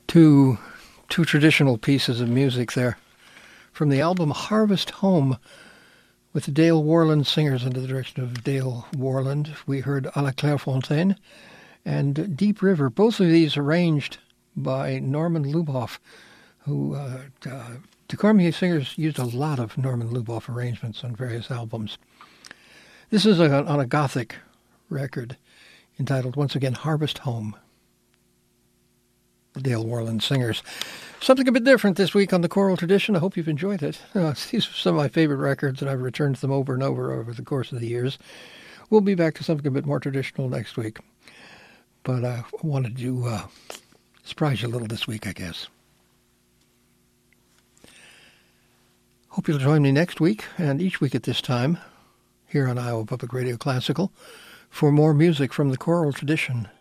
Two traditional pieces of music there. From the album Harvest Home, with the Dale Worland singers under the direction of Dale Worland, we heard À la Clairefontaine and Deep River, both of these arranged by Norman Luboff, who the Cormier singers used a lot of Norman Luboff arrangements on various albums. This is on a Gothic record entitled, once again, Harvest Home. The Dale Worland singers. Something a bit different this week on the Choral Tradition. I hope you've enjoyed it. These are some of my favorite records, and I've returned to them over and over the course of the years. We'll be back to something a bit more traditional next week. But I wanted to surprise you a little this week, I guess. Hope you'll join me next week and each week at this time here on Iowa Public Radio Classical for more music from the Choral Tradition.